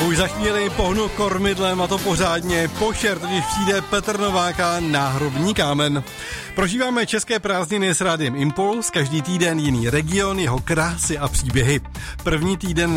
Už za chvíli pohnu kormidlem a to pořádně. Pošer, když přijde Petr Novák a náhrobní kámen. Prožíváme české prázdniny s rádiem Impuls, každý týden jiný region, jeho krásy a příběhy. První týden